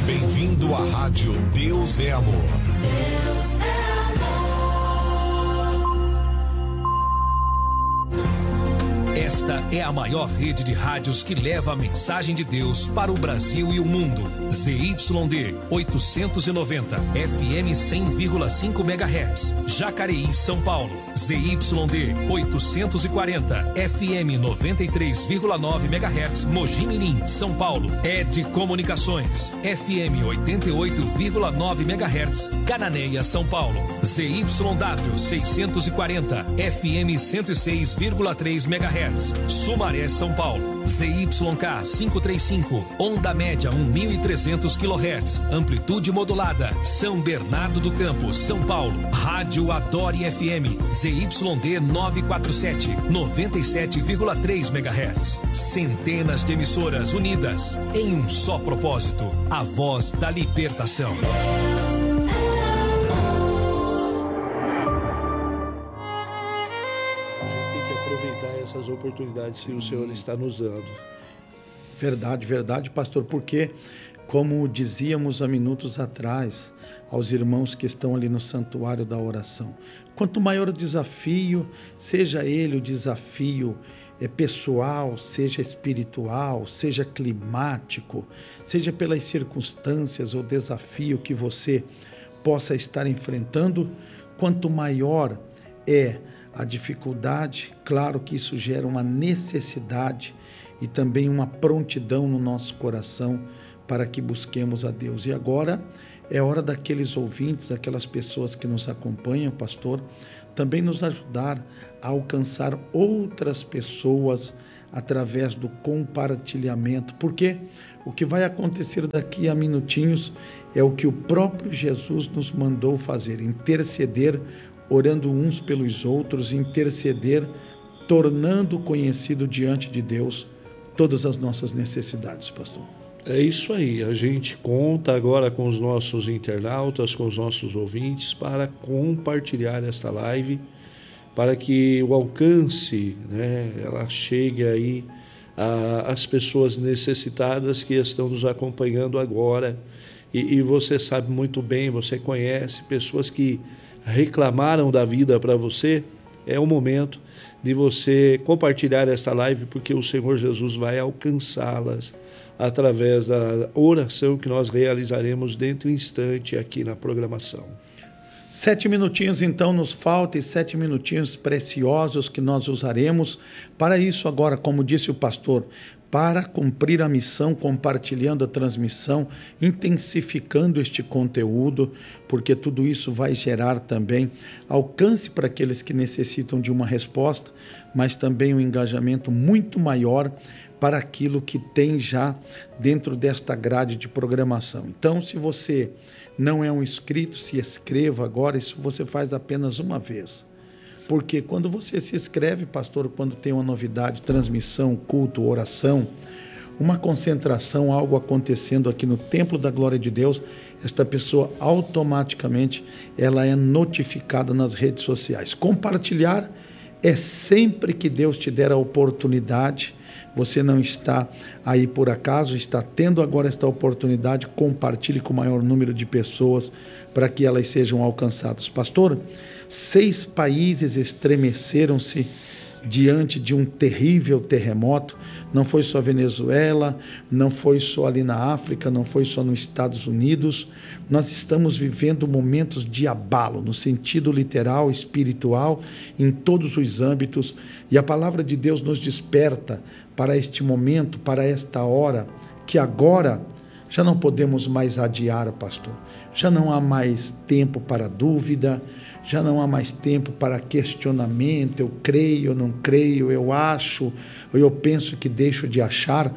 Bem-vindo à Rádio Deus é Amor. Deus é amor. Esta é a maior rede de rádios que leva a mensagem de Deus para o Brasil e o mundo. ZYD 890, FM 100,5 MHz, Jacareí, São Paulo. ZYD 840, FM 93,9 MHz, Mogi Mirim, São Paulo. ED Comunicações, FM 88,9 MHz, Cananéia, São Paulo. ZYW 640, FM 106,3 MHz, Sumaré, São Paulo. ZYK 535, onda média 1.300 kHz, amplitude modulada, São Bernardo do Campo, São Paulo. Rádio Adore FM, ZYD 947, 97,3 MHz. Centenas de emissoras unidas em um só propósito, a voz da libertação. Essas oportunidades que o Senhor está nos dando. Verdade, verdade, pastor, porque, como dizíamos há minutos atrás, aos irmãos que estão ali no santuário da oração, quanto maior o desafio, seja ele o desafio pessoal, seja espiritual, seja climático, seja pelas circunstâncias ou desafio que você possa estar enfrentando, quanto maior é a dificuldade, claro que isso gera uma necessidade e também uma prontidão no nosso coração para que busquemos a Deus. E agora é hora daqueles ouvintes, aquelas pessoas que nos acompanham, pastor, também nos ajudar a alcançar outras pessoas através do compartilhamento, porque o que vai acontecer daqui a minutinhos é o que o próprio Jesus nos mandou fazer, interceder, orando uns pelos outros, interceder, tornando conhecido diante de Deus todas as nossas necessidades, pastor. É isso aí, a gente conta agora com os nossos internautas, com os nossos ouvintes, para compartilhar esta live, para que o alcance, ela chegue aí às pessoas necessitadas que estão nos acompanhando agora. E você sabe muito bem, você conhece pessoas que reclamaram da vida para você. É o momento de você compartilhar esta live, porque o Senhor Jesus vai alcançá-las através da oração que nós realizaremos dentro de um instante aqui na programação. 7 minutinhos então nos falta, e 7 minutinhos preciosos que nós usaremos para isso agora, como disse o pastor, para cumprir a missão, compartilhando a transmissão, intensificando este conteúdo, porque tudo isso vai gerar também alcance para aqueles que necessitam de uma resposta, mas também um engajamento muito maior para aquilo que tem já dentro desta grade de programação. Então, se você não é um inscrito, se inscreva agora. Isso você faz apenas uma vez. Porque quando você se inscreve, pastor, quando tem uma novidade, transmissão, culto, oração, uma concentração, algo acontecendo aqui no Templo da Glória de Deus, esta pessoa automaticamente ela é notificada nas redes sociais. Compartilhar é sempre que Deus te der a oportunidade. Você não está aí por acaso, está tendo agora esta oportunidade. Compartilhe com o maior número de pessoas para que elas sejam alcançadas. Pastor, 6 países estremeceram-se diante de um terrível terremoto. Não foi só Venezuela, não foi só ali na África, não foi só nos Estados Unidos. Nós estamos vivendo momentos de abalo, no sentido literal, espiritual, em todos os âmbitos. E a palavra de Deus nos desperta para este momento, para esta hora, que agora já não podemos mais adiar, pastor. Já não há mais tempo para dúvida, já não há mais tempo para questionamento, eu creio, eu não creio, eu acho, ou eu penso que deixo de achar.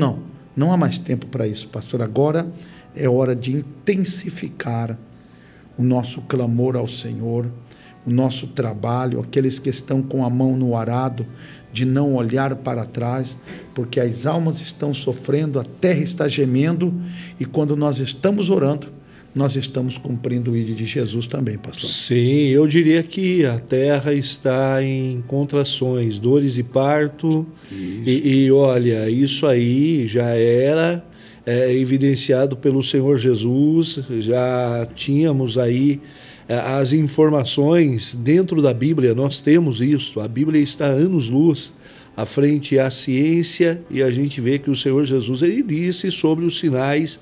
Não há mais tempo para isso, pastor. Agora é hora de intensificar o nosso clamor ao Senhor, o nosso trabalho, aqueles que estão com a mão no arado, de não olhar para trás, porque as almas estão sofrendo, a terra está gemendo, e quando nós estamos orando, nós estamos cumprindo o ID de Jesus também, pastor. Sim, eu diria que a terra está em contrações, dores de parto, e olha, isso aí já era evidenciado pelo Senhor Jesus. Já tínhamos aí as informações dentro da Bíblia, nós temos isso. A Bíblia está anos-luz à frente à ciência, e a gente vê que o Senhor Jesus, ele disse sobre os sinais,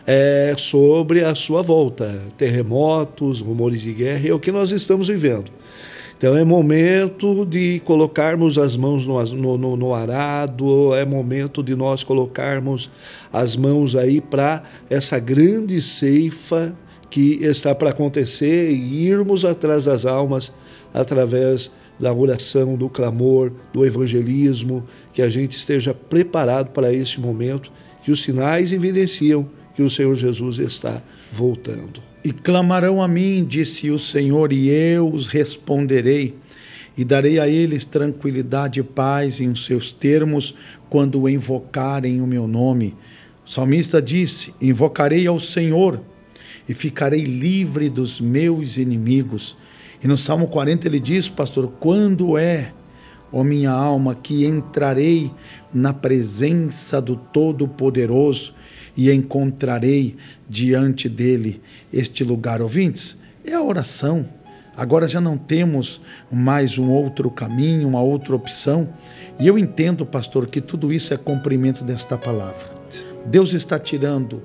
sobre a sua volta, terremotos, rumores de guerra, é o que nós estamos vivendo. Então é momento de colocarmos as mãos no arado, é momento de nós colocarmos as mãos aí para essa grande ceifa que está para acontecer, e irmos atrás das almas através da oração, do clamor, do evangelismo, que a gente esteja preparado para esse momento, que os sinais evidenciam que o Senhor Jesus está voltando. E clamarão a mim, disse o Senhor, e eu os responderei, e darei a eles tranquilidade e paz em os seus termos, quando invocarem o meu nome. O salmista disse: invocarei ao Senhor, e ficarei livre dos meus inimigos. E no Salmo 40 ele diz, pastor, quando ó minha alma, que entrarei na presença do Todo-Poderoso e encontrarei diante dele este lugar. Ouvintes, é a oração. Agora já não temos mais um outro caminho, uma outra opção. E eu entendo, pastor, que tudo isso é cumprimento desta palavra. Deus está tirando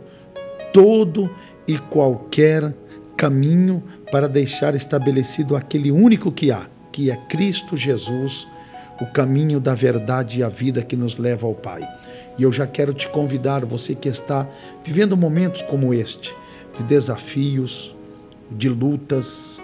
todo e qualquer caminho para deixar estabelecido aquele único que há, que é Cristo Jesus, o caminho da verdade e a vida que nos leva ao Pai. E eu já quero te convidar, você que está vivendo momentos como este, de desafios, de lutas,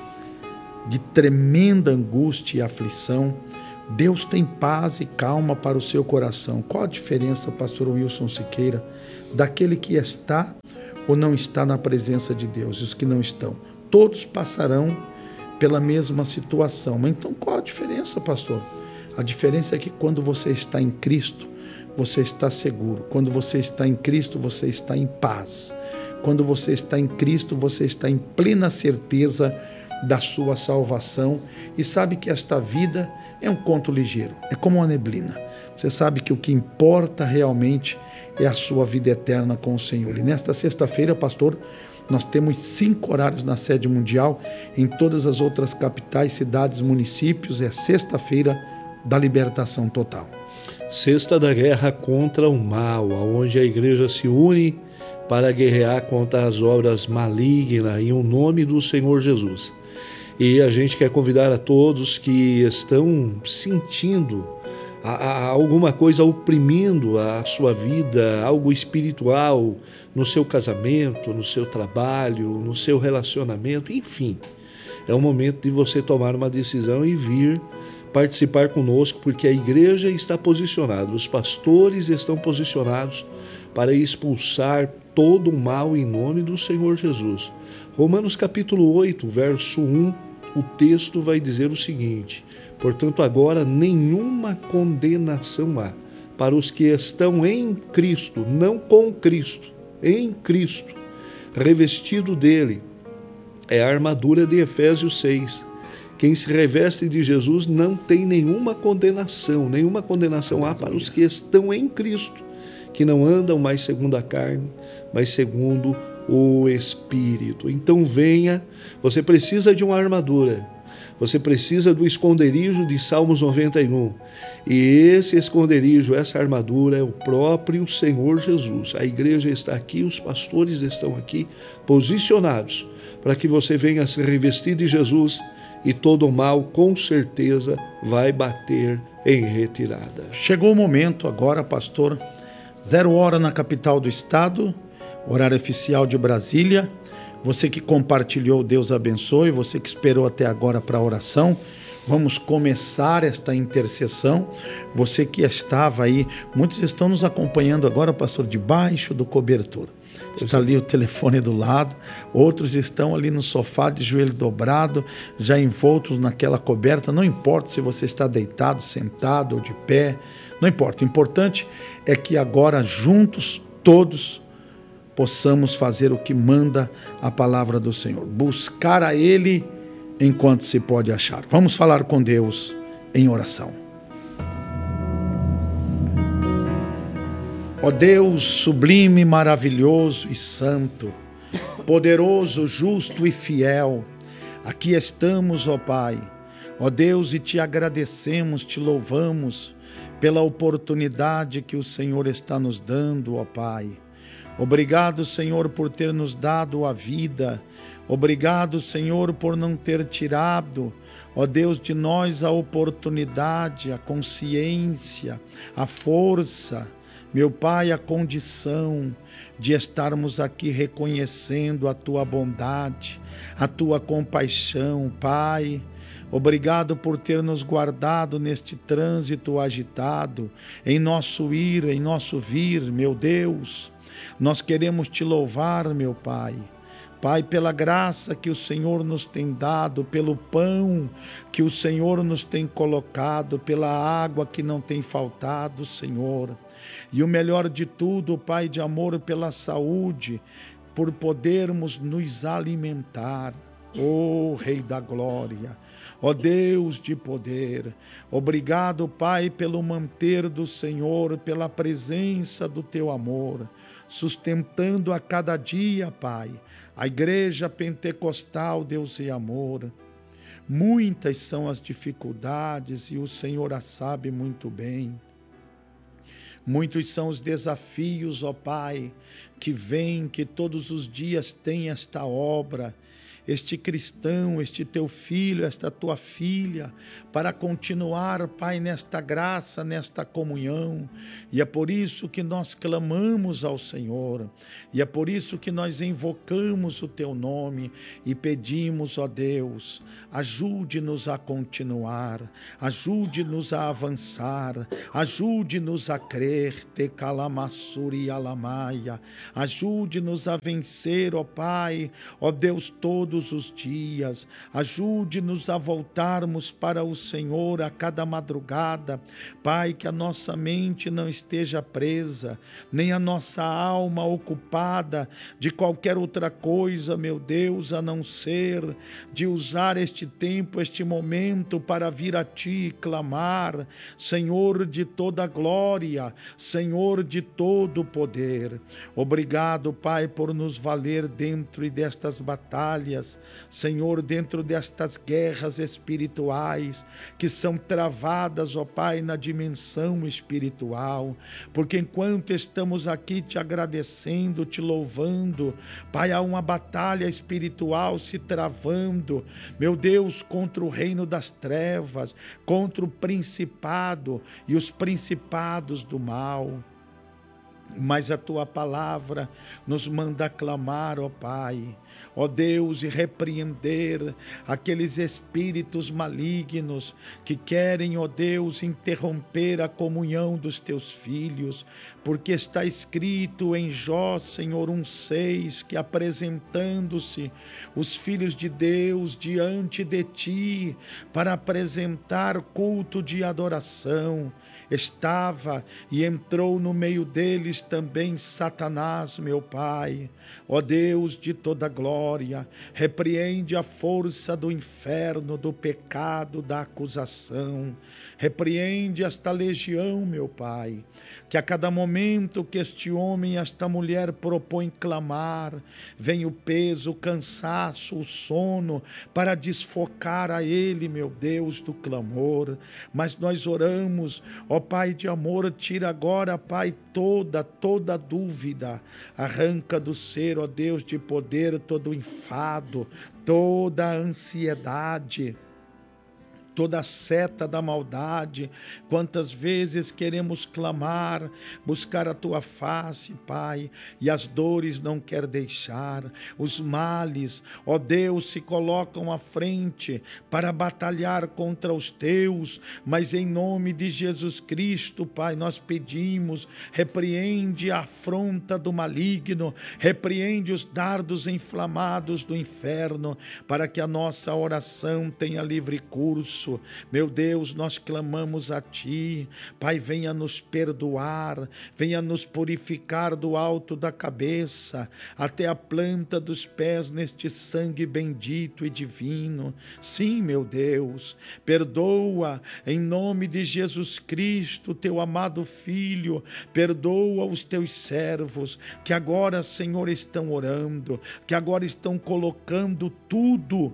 de tremenda angústia e aflição, Deus tem paz e calma para o seu coração. Qual a diferença, pastor Wilson Siqueira, daquele que está ou não está na presença de Deus, e os que não estão? Todos passarão pela mesma situação. Mas então qual a diferença, pastor? A diferença é que quando você está em Cristo, você está seguro. Quando você está em Cristo, você está em paz. Quando você está em Cristo, você está em plena certeza da sua salvação e sabe que esta vida é um conto ligeiro, é como uma neblina. Você sabe que o que importa realmente é a sua vida eterna com o Senhor. E nesta sexta-feira, pastor, nós temos 5 horários na sede mundial. Em todas as outras capitais, cidades, municípios, é sexta-feira da libertação total. Sexta da guerra contra o mal, onde a igreja se une para guerrear contra as obras malignas em nome do Senhor Jesus. E a gente quer convidar a todos que estão sentindo alguma coisa oprimindo a sua vida, algo espiritual, no seu casamento, no seu trabalho, no seu relacionamento, enfim. É o momento de você tomar uma decisão e vir participar conosco, porque a igreja está posicionada, os pastores estão posicionados para expulsar todo o mal em nome do Senhor Jesus. Romanos capítulo 8, verso 1, o texto vai dizer o seguinte: portanto, agora nenhuma condenação há para os que estão em Cristo, não com Cristo, em Cristo, revestido dele. É a armadura de Efésios 6. Quem se reveste de Jesus não tem nenhuma condenação há para os que estão em Cristo, que não andam mais segundo a carne, mas segundo o Espírito. Então venha, você precisa de uma armadura, você precisa do esconderijo de Salmos 91. E esse esconderijo, essa armadura é o próprio Senhor Jesus. A igreja está aqui, os pastores estão aqui posicionados para que você venha se revestir de Jesus e todo o mal com certeza vai bater em retirada. Chegou o momento agora, pastor, 0 hora na capital do estado, horário oficial de Brasília. Você que compartilhou, Deus abençoe. Você que esperou até agora para a oração, vamos começar esta intercessão. Você que estava aí, muitos estão nos acompanhando agora, pastor, debaixo do cobertor. Está ali o telefone do lado, outros estão ali no sofá de joelho dobrado, já envoltos naquela coberta. Não importa se você está deitado, sentado ou de pé, não importa. O importante é que agora juntos, todos, possamos fazer o que manda a palavra do Senhor, buscar a Ele enquanto se pode achar. Vamos falar com Deus em oração. Ó Ó Deus sublime, maravilhoso e santo, poderoso, justo e fiel, aqui estamos, ó Pai, ó Deus, e te agradecemos, te louvamos pela oportunidade que o Senhor está nos dando, ó Pai. Obrigado, Senhor, por ter nos dado a vida. Obrigado, Senhor, por não ter tirado, ó Deus, de nós a oportunidade, a consciência, a força, meu Pai, a condição de estarmos aqui reconhecendo a Tua bondade, a Tua compaixão, Pai. Obrigado por ter nos guardado neste trânsito agitado, em nosso ir, em nosso vir, meu Deus. Nós queremos Te louvar, meu Pai. Pai, pela graça que o Senhor nos tem dado, pelo pão que o Senhor nos tem colocado, pela água que não tem faltado, Senhor. E o melhor de tudo, Pai de amor, pela saúde, por podermos nos alimentar. Ó Rei da Glória, ó Deus de poder, obrigado, Pai, pelo manter do Senhor, pela presença do Teu amor, sustentando a cada dia, Pai, a Igreja Pentecostal, Deus e amor. Muitas são as dificuldades e o Senhor as sabe muito bem. Muitos são os desafios, ó Pai, que vêm, que todos os dias tem esta obra, este cristão, este teu filho, esta tua filha, para continuar, Pai, nesta graça, nesta comunhão. E é por isso que nós clamamos ao Senhor, e é por isso que nós invocamos o teu nome e pedimos, ó Deus, ajude-nos a continuar, ajude-nos a avançar, ajude-nos a crer, te calamassuri alamaia, ajude-nos a vencer, ó Pai, ó Deus, todos os dias, ajude-nos a voltarmos para o Senhor a cada madrugada, Pai, que a nossa mente não esteja presa, nem a nossa alma ocupada de qualquer outra coisa, meu Deus, a não ser de usar este tempo, este momento para vir a Ti e clamar, Senhor de toda glória, Senhor de todo poder. Obrigado, Pai, por nos valer dentro destas batalhas, Senhor, dentro destas guerras espirituais que são travadas, ó Pai, na dimensão espiritual, porque enquanto estamos aqui te agradecendo, te louvando, Pai, há uma batalha espiritual se travando, meu Deus, contra o reino das trevas, contra o principado e os principados do mal. Mas a Tua palavra nos manda clamar, ó Pai, ó Deus, e repreender aqueles espíritos malignos que querem, ó Deus, interromper a comunhão dos Teus filhos, porque está escrito em Jó, Senhor, 1:6, que apresentando-se os filhos de Deus diante de Ti para apresentar culto de adoração, estava e entrou no meio deles também Satanás, meu Pai. Ó Deus de toda glória, repreende a força do inferno, do pecado, da acusação. Repreende esta legião, meu Pai, que a cada momento que este homem e esta mulher propõem clamar, vem o peso, o cansaço, o sono, para desfocar a ele, meu Deus, do clamor. Mas nós oramos, ó Pai de amor, tira agora, Pai, toda dúvida, arranca do ser, ó Deus de poder, todo enfado, toda ansiedade, toda seta da maldade. Quantas vezes queremos clamar, buscar a Tua face, Pai, e as dores não quer deixar, os males, ó Deus, se colocam à frente para batalhar contra os Teus, mas em nome de Jesus Cristo, Pai, nós pedimos, repreende a afronta do maligno, repreende os dardos inflamados do inferno, para que a nossa oração tenha livre curso, isso, meu Deus, nós clamamos a Ti. Pai, venha nos perdoar, venha nos purificar do alto da cabeça até a planta dos pés neste sangue bendito e divino. Sim, meu Deus, perdoa em nome de Jesus Cristo, Teu amado Filho, perdoa os Teus servos que agora, Senhor, estão orando, que agora estão colocando tudo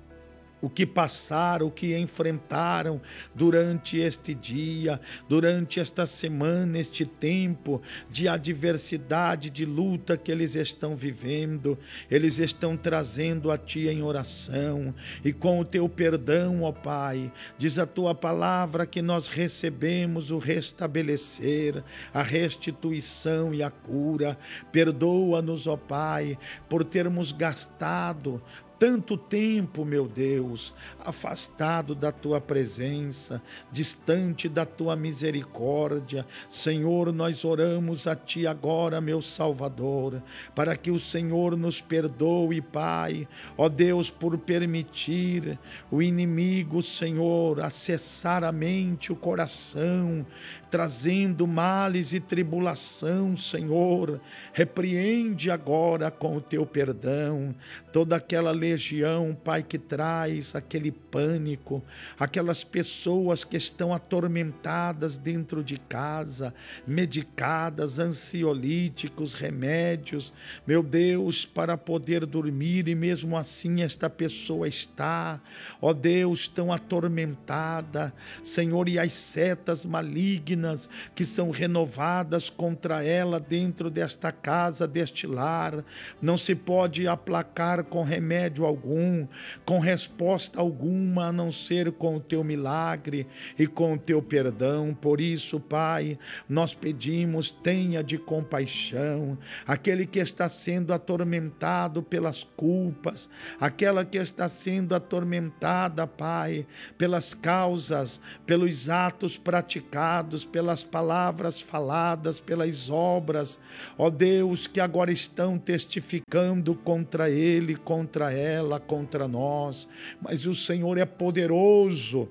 o que passaram, o que enfrentaram durante este dia, durante esta semana, este tempo de adversidade, de luta que eles estão vivendo. Eles estão trazendo a Ti em oração, e com o Teu perdão, ó Pai, diz a Tua palavra que nós recebemos o restabelecer, a restituição e a cura. Perdoa-nos, ó Pai, por termos gastado tanto tempo, meu Deus, afastado da Tua presença, distante da Tua misericórdia. Senhor, nós oramos a Ti agora, meu Salvador, para que o Senhor nos perdoe, Pai, ó Deus, por permitir o inimigo, Senhor, acessar a mente, o coração, trazendo males e tribulação, Senhor. Repreende agora com o Teu perdão toda aquela legião, Pai, que traz aquele pânico, aquelas pessoas que estão atormentadas dentro de casa, medicadas, ansiolíticos, remédios, meu Deus, para poder dormir, e mesmo assim esta pessoa está, ó Deus, tão atormentada, Senhor, e as setas malignas que são renovadas contra ela dentro desta casa, deste lar, não se pode aplacar com remédio algum, com resposta alguma, a não ser com o Teu milagre e com o Teu perdão. Por isso, Pai, nós pedimos, tenha de compaixão aquele que está sendo atormentado pelas culpas, aquela que está sendo atormentada, Pai, pelas causas, pelos atos praticados, pelas palavras faladas, pelas obras, ó Deus, que agora estão testificando contra ele, contra ela, contra nós. Mas o Senhor é poderoso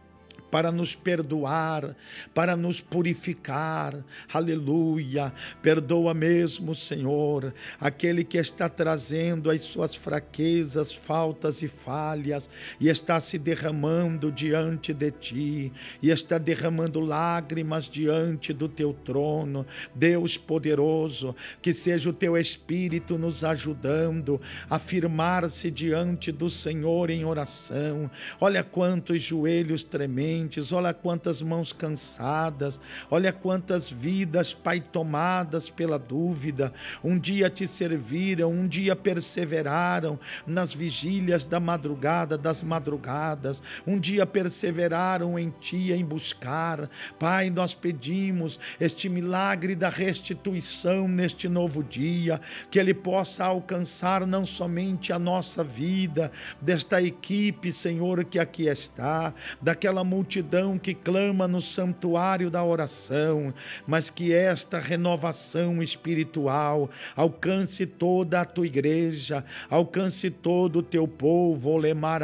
para nos perdoar, para nos purificar. Aleluia. Perdoa mesmo, Senhor, aquele que está trazendo as suas fraquezas, faltas e falhas, e está se derramando diante de Ti, e está derramando lágrimas diante do Teu trono. Deus poderoso, que seja o Teu Espírito nos ajudando a firmar-se diante do Senhor em oração. Olha quantos joelhos trementes, olha quantas mãos cansadas, olha quantas vidas, Pai, tomadas pela dúvida. Um dia Te serviram, um dia perseveraram nas vigílias da madrugada, das madrugadas, um dia perseveraram em Ti, em buscar. Pai, nós pedimos este milagre da restituição neste novo dia, que ele possa alcançar não somente a nossa vida, desta equipe, Senhor, que aqui está, daquela multidão que clama no santuário da oração, mas que esta renovação espiritual alcance toda a Tua igreja, alcance todo o Teu povo.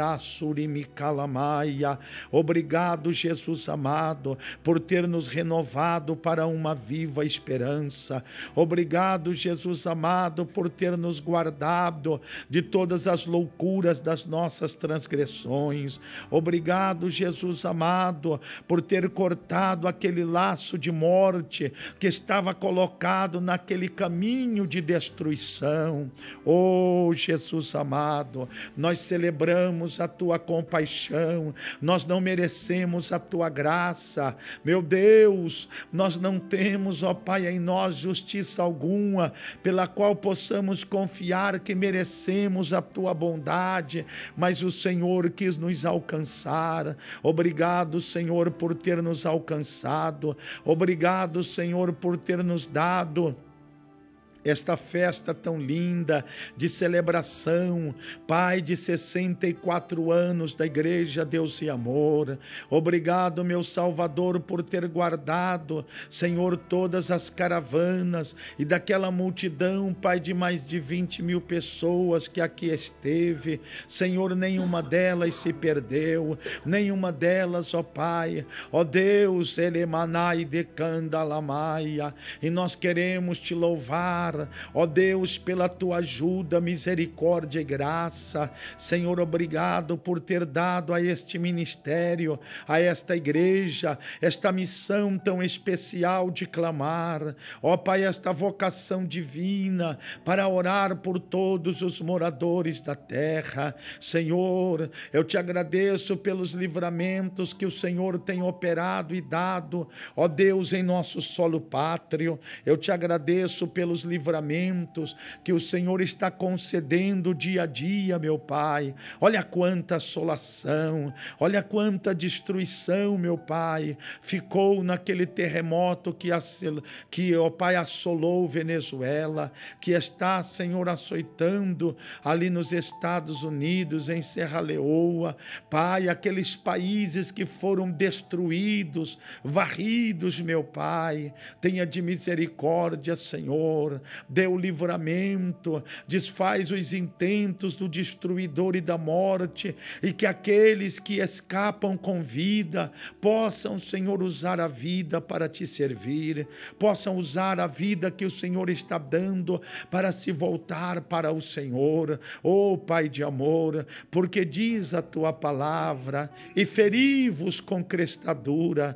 Obrigado, Jesus amado, por ter nos renovado para uma viva esperança. Obrigado, Jesus amado, por ter nos guardado de todas as loucuras das nossas transgressões. Obrigado, Jesus amado, por ter cortado aquele laço de morte que estava colocado naquele caminho de destruição. Oh, Jesus amado, nós celebramos a Tua compaixão, nós não merecemos a Tua graça, meu Deus, nós não temos, ó Pai, em nós justiça alguma, pela qual possamos confiar que merecemos a Tua bondade, mas o Senhor quis nos alcançar. Obrigado, Senhor, por ter nos alcançado. Obrigado, Senhor, por ter nos dado esta festa tão linda de celebração, Pai, de 64 anos da Igreja Deus e Amor. Obrigado, meu Salvador, por ter guardado, Senhor, todas as caravanas e daquela multidão, Pai, de mais de 20 mil pessoas que aqui esteve. Senhor, nenhuma delas se perdeu, nenhuma delas, ó Pai, ó Deus, elemanai de candalamaia, e nós queremos te louvar, ó Deus, pela tua ajuda, misericórdia e graça. Senhor, obrigado por ter dado a este ministério, a esta igreja, esta missão tão especial de clamar, ó Pai, esta vocação divina para orar por todos os moradores da terra. Senhor, eu te agradeço pelos livramentos que o Senhor tem operado e dado, ó Deus, em nosso solo pátrio. Eu te agradeço pelos livramentos que o Senhor está concedendo dia a dia, meu Pai. Olha quanta assolação, olha quanta destruição, meu Pai, ficou naquele terremoto que, ó Pai, assolou Venezuela, que está, Senhor, açoitando ali nos Estados Unidos, em Serra Leoa. Pai, aqueles países que foram destruídos, varridos, meu Pai, tenha de misericórdia, Senhor, dê o livramento, desfaz os intentos do destruidor e da morte, e que aqueles que escapam com vida possam, Senhor, usar a vida para te servir, possam usar a vida que o Senhor está dando para se voltar para o Senhor. Oh Pai de amor, porque diz a tua palavra: e feri-vos com crestadura,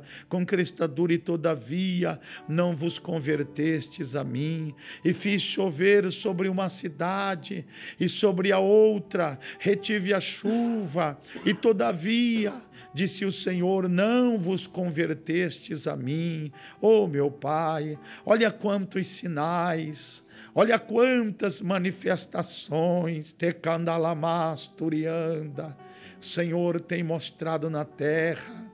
e todavia não vos convertestes a mim, e fiz chover sobre uma cidade e sobre a outra retive a chuva, e todavia, disse o Senhor, não vos convertestes a mim. Oh meu Pai, olha quantos sinais, olha quantas manifestações Tecandalamastorianda, Senhor, tem mostrado na terra.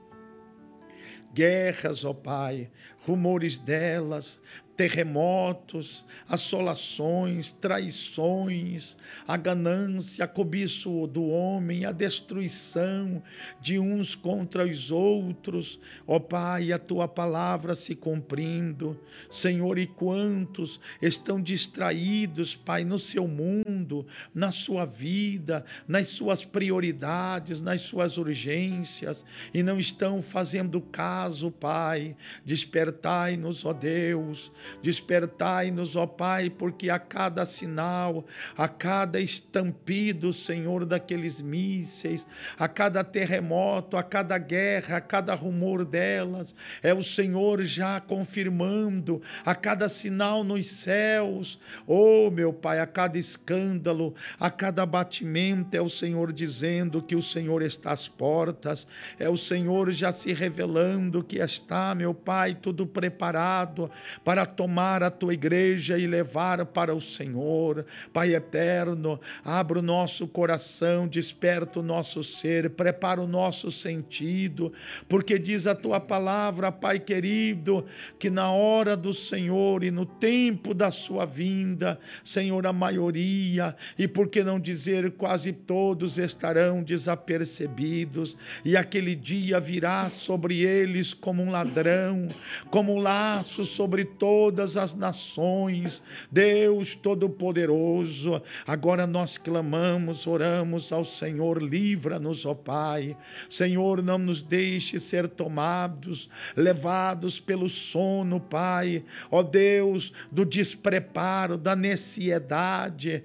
Guerras, ó Pai, rumores delas, terremotos, assolações, traições, a ganância, a cobiça do homem, a destruição de uns contra os outros. Ó Pai, a tua palavra se cumprindo. Senhor, e quantos estão distraídos, Pai, no seu mundo, na sua vida, nas suas prioridades, nas suas urgências, e não estão fazendo caso, Pai. Despertai-nos, ó Deus, despertai-nos, ó Pai, porque a cada sinal, a cada estampido, Senhor, daqueles mísseis, a cada terremoto, a cada guerra, a cada rumor delas, é o Senhor já confirmando, a cada sinal nos céus, oh meu Pai, a cada escândalo, a cada batimento, é o Senhor dizendo que o Senhor está às portas, é o Senhor já se revelando que está, meu Pai, tudo preparado para tomar a tua igreja e levar para o Senhor. Pai eterno, abra o nosso coração, desperta o nosso ser, prepara o nosso sentido, porque diz a tua palavra, Pai querido, que na hora do Senhor e no tempo da sua vinda, Senhor, a maioria, e por que não dizer quase todos, estarão desapercebidos, e aquele dia virá sobre eles como um ladrão, como um laço sobre todas as nações. Deus Todo-Poderoso, agora nós clamamos, oramos ao Senhor, livra-nos, ó Pai. Senhor, não nos deixe ser tomados, levados pelo sono, Pai, ó Deus, do despreparo, da neciedade,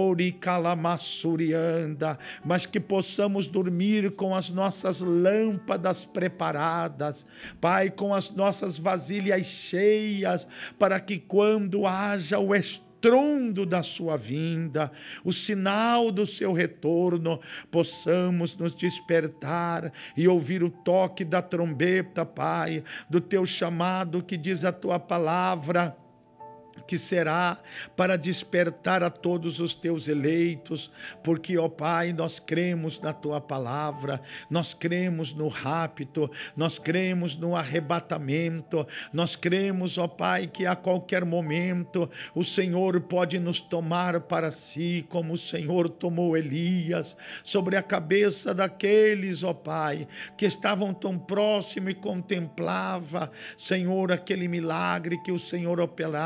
Oricalamassurianda, mas que possamos dormir com as nossas lâmpadas preparadas, Pai, com as nossas vasilhas cheias, para que quando haja o estrondo da sua vinda, o sinal do seu retorno, possamos nos despertar e ouvir o toque da trombeta, Pai, do teu chamado, que diz a tua palavra, que será para despertar a todos os teus eleitos, porque, ó Pai, nós cremos na tua palavra, nós cremos no rapto, nós cremos no arrebatamento, nós cremos, ó Pai, que a qualquer momento o Senhor pode nos tomar para si, como o Senhor tomou Elias, sobre a cabeça daqueles, ó Pai, que estavam tão próximos e contemplava, Senhor, aquele milagre que o Senhor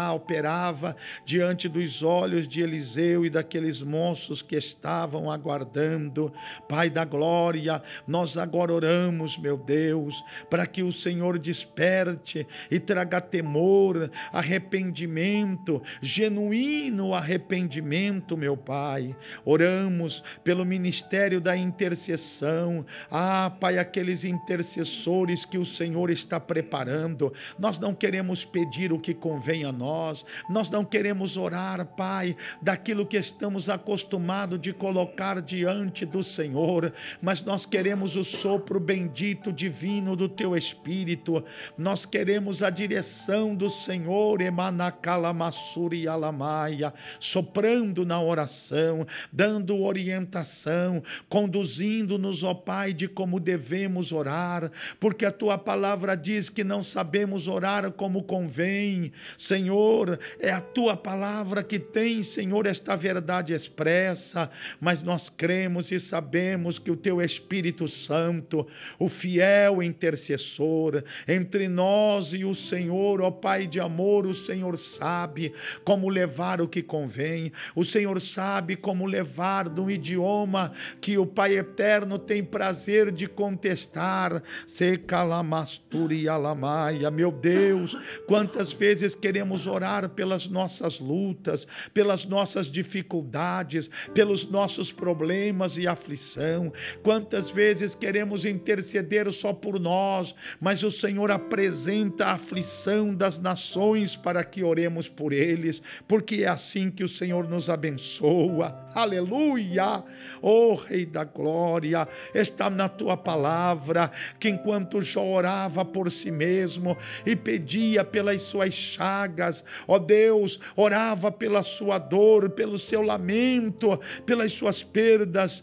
operava diante dos olhos de Eliseu e daqueles moços que estavam aguardando. Pai da glória, nós agora oramos, meu Deus, para que o Senhor desperte e traga temor, arrependimento, genuíno arrependimento, meu Pai. Oramos pelo ministério da intercessão. Pai, aqueles intercessores que o Senhor está preparando. Nós não queremos pedir o que convém a nós, nós não queremos orar, Pai, daquilo que estamos acostumados de colocar diante do Senhor, mas nós queremos o sopro bendito divino do Teu Espírito, nós queremos a direção do Senhor, Emanacalamassuri Alamaia, soprando na oração, dando orientação, conduzindo-nos, ó Pai, de como devemos orar, porque a Tua palavra diz que não sabemos orar como convém. Senhor, é a Tua palavra que tem, Senhor, esta verdade expressa, mas nós cremos e sabemos que o Teu Espírito Santo, o fiel intercessor, entre nós e o Senhor, ó Pai de amor, o Senhor sabe como levar o que convém, o Senhor sabe como levar no idioma que o Pai Eterno tem prazer de contestar. Se calamasturi alamaia, meu Deus, quantas vezes queremos orar pelas nossas lutas, pelas nossas dificuldades, pelos nossos problemas e aflição, quantas vezes queremos interceder só por nós, mas o Senhor apresenta a aflição das nações para que oremos por eles, porque é assim que o Senhor nos abençoa. Aleluia! Oh Rei da Glória, está na Tua palavra que enquanto Jó orava por si mesmo e pedia pelas suas chagas, ó Deus, orava pela sua dor, pelo seu lamento, pelas suas perdas,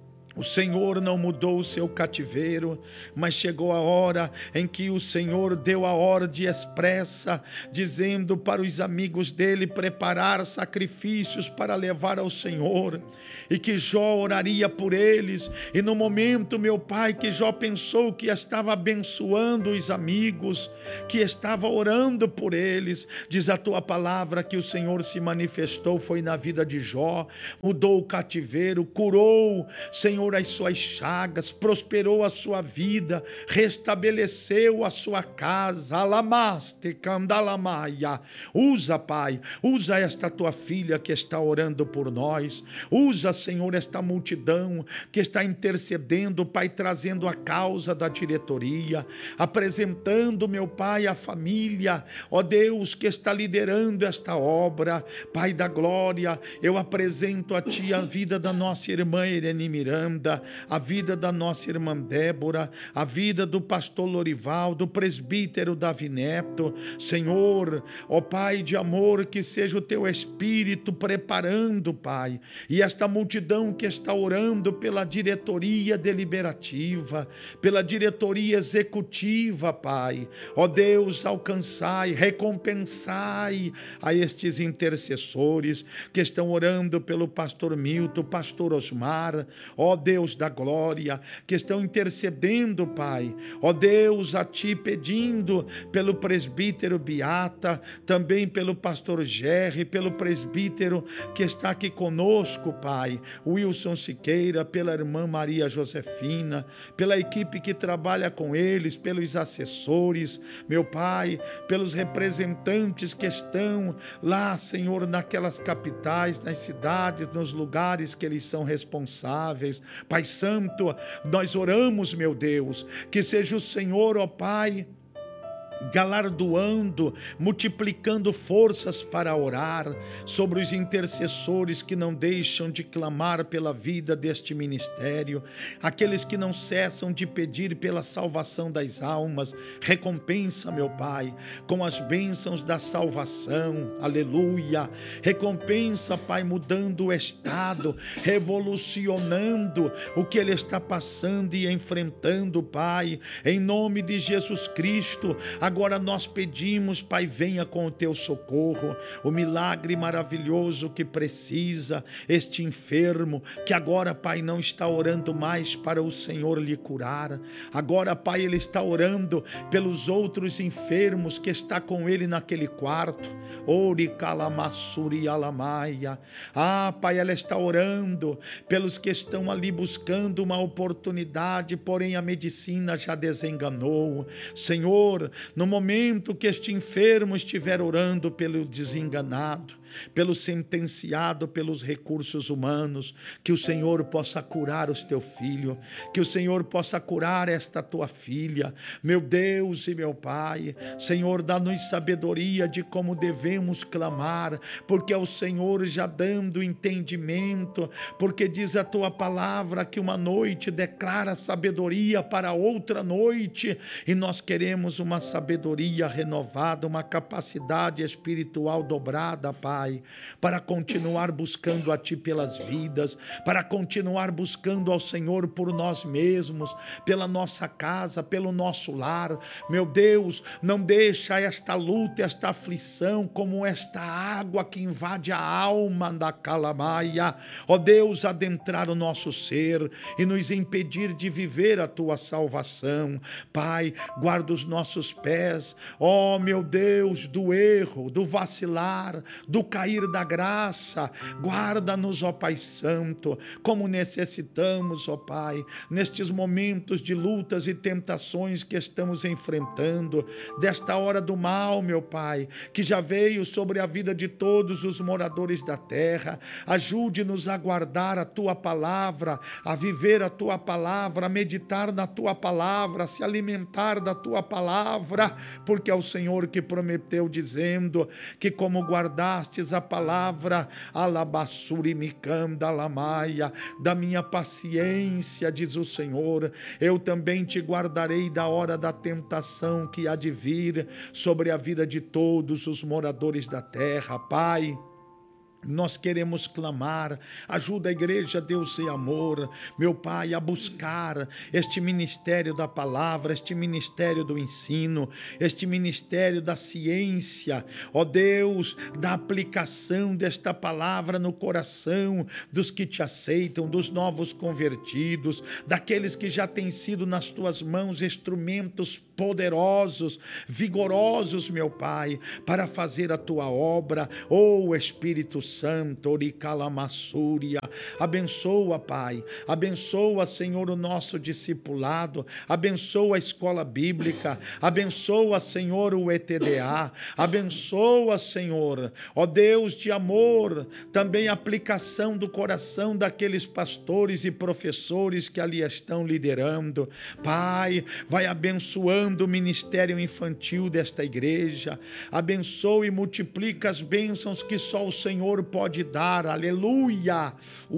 o Senhor não mudou o seu cativeiro, mas chegou a hora em que o Senhor deu a ordem expressa, dizendo para os amigos dele preparar sacrifícios para levar ao Senhor, e que Jó oraria por eles. E no momento, meu Pai, que Jó pensou que estava abençoando os amigos, que estava orando por eles, diz a Tua palavra que o Senhor se manifestou, foi na vida de Jó, mudou o cativeiro, curou, Senhor, as suas chagas, prosperou a sua vida, restabeleceu a sua casa. Alamaste candalamaia. Usa, Pai, usa esta Tua filha que está orando por nós, usa, Senhor, esta multidão que está intercedendo, Pai, trazendo a causa da diretoria, apresentando, meu Pai, a família, ó Deus, que está liderando esta obra. Pai da glória, eu apresento a Ti a vida da nossa irmã Irene Miranda, a vida da nossa irmã Débora, a vida do pastor Lorival, do presbítero Davi Neto. Senhor, ó Pai de amor, que seja o Teu Espírito preparando, Pai, e esta multidão que está orando pela diretoria deliberativa, pela diretoria executiva, Pai, ó Deus, alcançai, recompensai a estes intercessores que estão orando pelo pastor Milton, pastor Osmar, ó Deus da glória, que estão intercedendo, Pai, ó Deus, a Ti pedindo pelo presbítero Beata, também pelo pastor Gerry, pelo presbítero que está aqui conosco, Pai, Wilson Siqueira, pela irmã Maria Josefina, pela equipe que trabalha com eles, pelos assessores, meu Pai, pelos representantes que estão lá, Senhor, naquelas capitais, nas cidades, nos lugares que eles são responsáveis. Pai Santo, nós oramos, meu Deus, que seja o Senhor, ó Pai, galardoando, multiplicando forças para orar, sobre os intercessores que não deixam de clamar pela vida deste ministério, aqueles que não cessam de pedir pela salvação das almas. Recompensa, meu Pai, com as bênçãos da salvação, aleluia. Recompensa, Pai, mudando o estado, revolucionando o que ele está passando e enfrentando, Pai, em nome de Jesus Cristo. Agora nós pedimos, Pai, venha com o teu socorro, o milagre maravilhoso que precisa, este enfermo, que agora, Pai, não está orando mais para o Senhor lhe curar. Agora, Pai, ele está orando pelos outros enfermos que está com ele naquele quarto. Ori calamassuri alamaia. Ah, Pai, ela está orando pelos que estão ali buscando uma oportunidade, porém a medicina já desenganou. Senhor, no momento que este enfermo estiver orando pelo desenganado, pelo sentenciado pelos recursos humanos, que o Senhor possa curar os teu filho, que o Senhor possa curar esta tua filha, meu Deus e meu Pai. Senhor, dá-nos sabedoria de como devemos clamar, porque é o Senhor já dando entendimento, porque diz a tua palavra que uma noite declara sabedoria para outra noite, e nós queremos uma sabedoria renovada, uma capacidade espiritual dobrada, Pai, para continuar buscando a Ti pelas vidas, para continuar buscando ao Senhor por nós mesmos, pela nossa casa, pelo nosso lar. Meu Deus, não deixa esta luta, esta aflição, como esta água que invade a alma da calamaia, ó Deus, adentrar o nosso ser e nos impedir de viver a Tua salvação. Pai, guarda os nossos pés, ó meu Deus, do erro, do vacilar, do cair da graça. Guarda-nos, ó Pai Santo, como necessitamos, ó Pai, nestes momentos de lutas e tentações que estamos enfrentando, desta hora do mal, meu Pai, que já veio sobre a vida de todos os moradores da terra. Ajude-nos a guardar a Tua palavra, a viver a Tua palavra, a meditar na Tua palavra, a se alimentar da Tua palavra, porque é o Senhor que prometeu, dizendo que como guardaste a palavra, alabassuri micanda lamaia, da minha paciência, diz o Senhor, eu também te guardarei da hora da tentação que há de vir sobre a vida de todos os moradores da terra. Pai, nós queremos clamar, ajuda a igreja Deus e Amor, meu Pai, a buscar este ministério da palavra, este ministério do ensino, este ministério da ciência, ó Deus, da aplicação desta palavra no coração dos que te aceitam, dos novos convertidos, daqueles que já têm sido nas tuas mãos instrumentos poderosos, vigorosos, meu Pai, para fazer a tua obra. Ó Espírito Santo, oricalamassúria, abençoa, Pai, abençoa, Senhor, o nosso discipulado, abençoa a escola bíblica, abençoa, Senhor, o ETDA, abençoa, Senhor, ó Deus de amor, também a aplicação do coração daqueles pastores e professores que ali estão liderando. Pai, vai abençoando o ministério infantil desta igreja, abençoa e multiplica as bênçãos que só o Senhor pode dar, aleluia,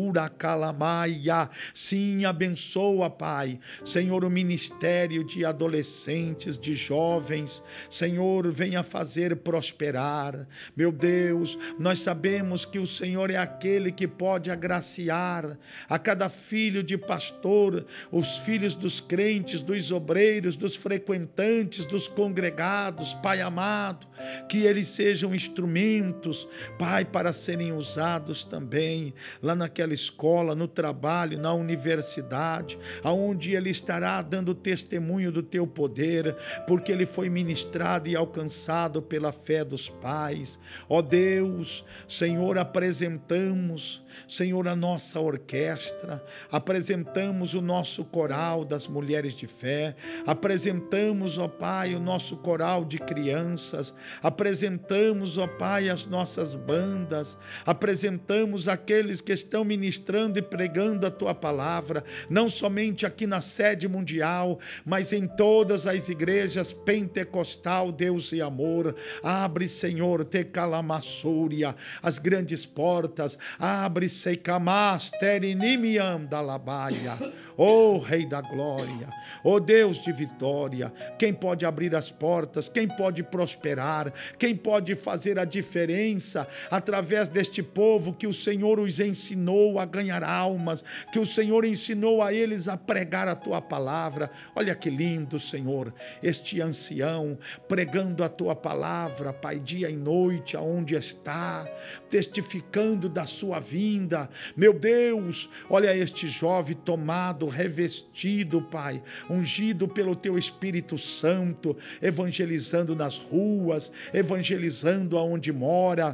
uracalamaia. Sim, abençoa, Pai, Senhor, o ministério de adolescentes, de jovens, Senhor, venha fazer prosperar, meu Deus. Nós sabemos que o Senhor é aquele que pode agraciar a cada filho de pastor, os filhos dos crentes, dos obreiros, dos frequentantes, dos congregados, Pai amado, que eles sejam instrumentos, Pai, para serem usados também lá naquela escola, no trabalho, na universidade, aonde ele estará dando testemunho do teu poder, porque ele foi ministrado e alcançado pela fé dos pais. Ó Deus, Senhor, apresentamos Senhor, a nossa orquestra, apresentamos o nosso coral das mulheres de fé, apresentamos, ó Pai, o nosso coral de crianças, apresentamos, ó Pai, as nossas bandas, apresentamos aqueles que estão ministrando e pregando a Tua palavra, não somente aqui na sede mundial, mas em todas as igrejas pentecostal, Deus e amor. Abre, Senhor, te calamassúria, as grandes portas, abre, Seikamas, terinimiam da labaia. Ó Rei da glória, ó Deus de vitória, quem pode abrir as portas, quem pode prosperar, quem pode fazer a diferença através deste povo que o Senhor os ensinou a ganhar almas, que o Senhor ensinou a eles a pregar a Tua palavra. Olha que lindo, Senhor, este ancião pregando a Tua palavra, Pai, dia e noite, aonde está, testificando da Sua vinda. Meu Deus, olha este jovem tomado, revestido, Pai, ungido pelo Teu Espírito Santo, evangelizando nas ruas, evangelizando aonde mora,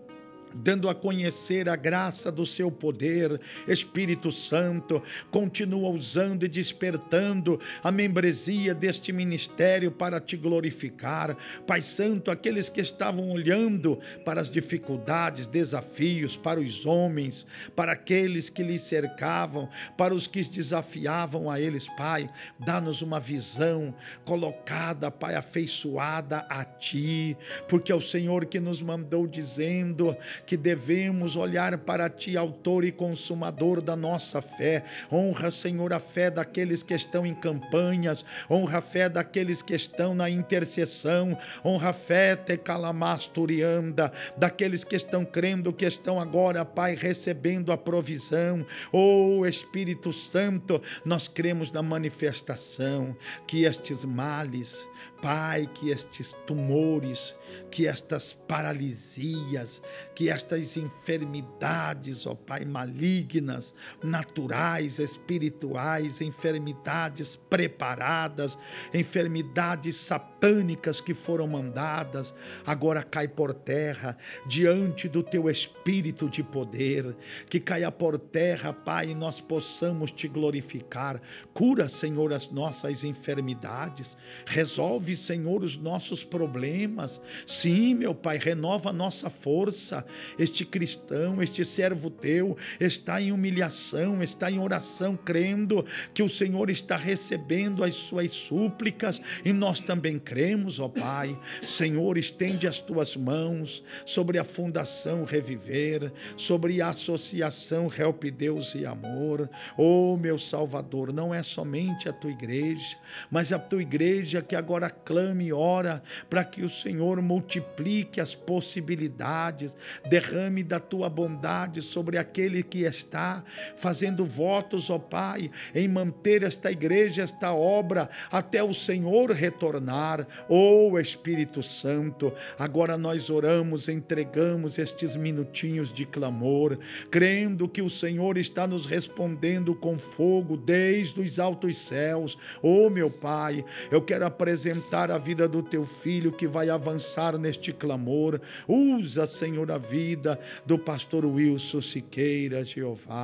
dando a conhecer a graça do Seu poder. Espírito Santo, continua usando e despertando a membresia deste ministério para Te glorificar. Pai Santo, aqueles que estavam olhando para as dificuldades, desafios, para os homens, para aqueles que lhes cercavam, para os que desafiavam a eles, Pai, dá-nos uma visão colocada, Pai, afeiçoada a Ti, porque é o Senhor que nos mandou dizendo que devemos olhar para Ti, autor e consumador da nossa fé. Honra, Senhor, a fé daqueles que estão em campanhas, honra a fé daqueles que estão na intercessão, honra a fé, te calamasturianda, daqueles que estão crendo, que estão agora, Pai, recebendo a provisão. Oh, Espírito Santo, nós cremos na manifestação, que estes males, Pai, que estes tumores, que estas paralisias, que estas enfermidades, ó Pai, malignas, naturais, espirituais, enfermidades preparadas, enfermidades satânicas que foram mandadas, agora cai por terra diante do Teu Espírito de poder, que caia por terra, Pai, e nós possamos Te glorificar. Cura, Senhor, as nossas enfermidades, resolve, Senhor, os nossos problemas. Sim, meu Pai, renova a nossa força. Este cristão, este servo Teu está em humilhação, está em oração, crendo que o Senhor está recebendo as suas súplicas, e nós também cremos, ó Pai. Senhor, estende as Tuas mãos sobre a Fundação Reviver, sobre a Associação Help Deus e Amor. Oh, meu Salvador, não é somente a Tua igreja, mas a Tua igreja que agora clame e ora para que o Senhor multiplique as possibilidades, derrame da Tua bondade sobre aquele que está fazendo votos, ó Pai, em manter esta igreja, esta obra, até o Senhor retornar. Oh, Espírito Santo, agora nós oramos, entregamos estes minutinhos de clamor, crendo que o Senhor está nos respondendo com fogo desde os altos céus. Oh, meu Pai, eu quero apresentar a vida do Teu filho que vai avançar neste clamor. Usa, Senhor, a vida do pastor Wilson Siqueira, Jeová.